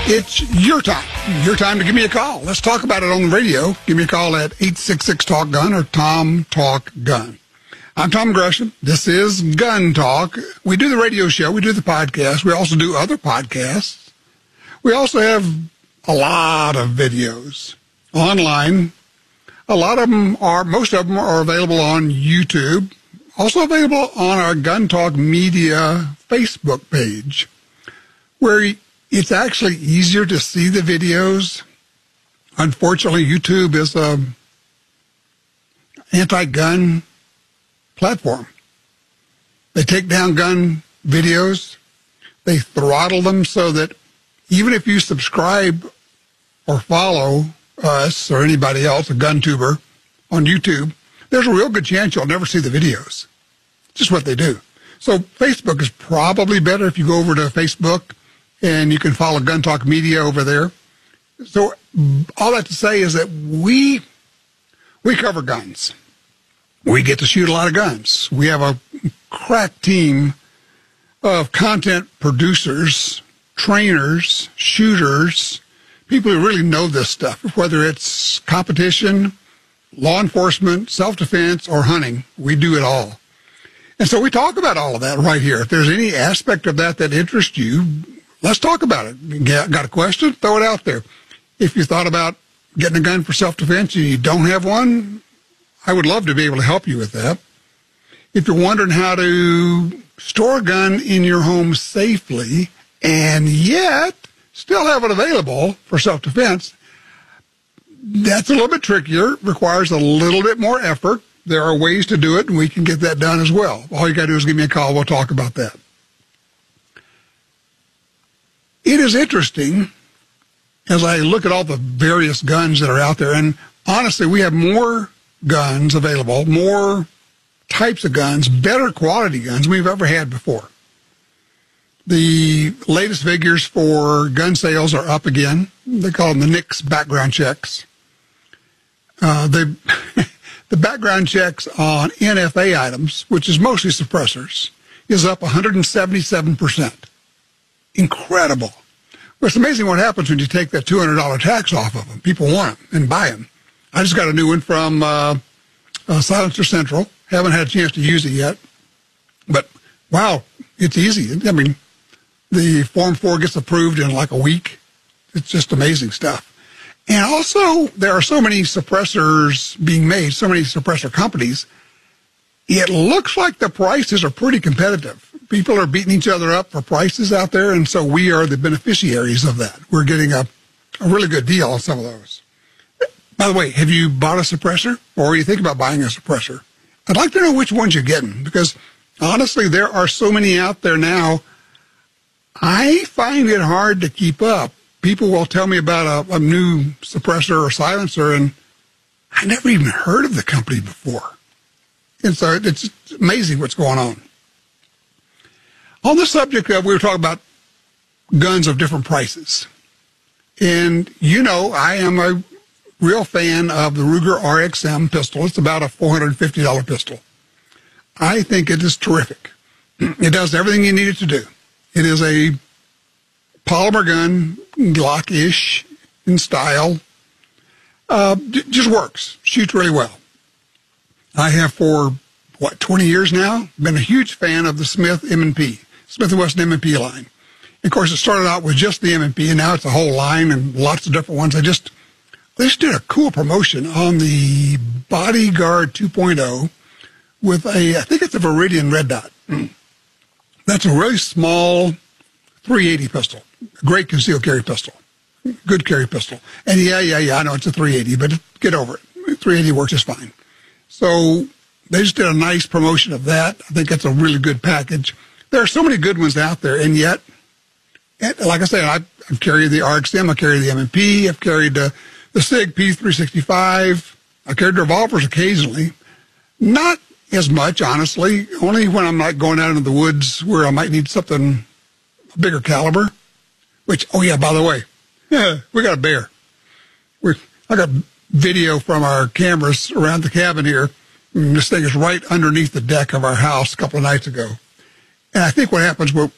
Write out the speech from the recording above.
It's your time. Your time to give me a call. Let's talk about it on the radio. Give me a call at 866-TALK-GUN or Tom Talk Gun. I'm Tom Gresham. This is Gun Talk. We do the radio show. We do the podcast. We also do other podcasts. We also have a lot of videos online. Most of them are available on YouTube. Also available on our Gun Talk Media Facebook page, where it's actually easier to see the videos. Unfortunately, YouTube is an anti-gun platform. They take down gun videos. They throttle them so that even if you subscribe or follow us or anybody else, a gun tuber, on YouTube, there's a real good chance you'll never see the videos. Just what they do. So Facebook is probably better if you go over to Facebook and you can follow Gun Talk Media over there. So all that to say is that we cover guns. We get to shoot a lot of guns. We have a crack team of content producers, trainers, shooters, people who really know this stuff, whether it's competition, law enforcement, self-defense, or hunting. We do it all. And so we talk about all of that right here. If there's any aspect of that interests you, let's talk about it. Got a question? Throw it out there. If you thought about getting a gun for self-defense and you don't have one, I would love to be able to help you with that. If you're wondering how to store a gun in your home safely and yet still have it available for self-defense, that's a little bit trickier, requires a little bit more effort. There are ways to do it, and we can get that done as well. All you got to do is give me a call. We'll talk about that. It is interesting as I look at all the various guns that are out there, and honestly, we have more guns available, more types of guns, better quality guns we've ever had before. The latest figures for gun sales are up again. They call them the NICS background checks. The background checks on NFA items, which is mostly suppressors, is up 177%. Incredible. Well, it's amazing what happens when you take that $200 tax off of them. People want them and buy them. I just got a new one from Silencer Central. Haven't had a chance to use it yet. But, wow, it's easy. I mean, the Form 4 gets approved in like a week. It's just amazing stuff. And also, there are so many suppressors being made, so many suppressor companies, it looks like the prices are pretty competitive. People are beating each other up for prices out there, and so we are the beneficiaries of that. We're getting a really good deal on some of those. By the way, have you bought a suppressor, or are you thinking about buying a suppressor? I'd like to know which ones you're getting, because honestly, there are so many out there now, I find it hard to keep up. People will tell me about a new suppressor or silencer, and I never even heard of the company before. And so it's amazing what's going on. On the subject of, we were talking about guns of different prices. And you know, I am a real fan of the Ruger RXM pistol. It's about a $450 pistol. I think it is terrific. It does everything you need it to do. It is a polymer gun, Glock-ish in style. Just works. Shoots really well. I have for, 20 years now, been a huge fan of the Smith M&P, Smith & Wesson M&P line. Of course, it started out with just the M&P, and now it's a whole line and lots of different ones. They just did a cool promotion on the Bodyguard 2.0 with I think it's a Viridian red dot. That's a really small 380 pistol. A great concealed carry pistol. Good carry pistol. And yeah, I know it's a 380, but get over it. 380 works just fine. So they just did a nice promotion of that. I think that's a really good package. There are so many good ones out there, and yet, like I said, I've carried the RXM, I carried the M&P, I've carried the SIG P365, I carried revolvers occasionally. Not as much, honestly, only when I'm not going out into the woods where I might need something bigger caliber. Which, oh yeah, by the way, we got a bear. I got video from our cameras around the cabin here. And this thing is right underneath the deck of our house a couple of nights ago. And I think what happens,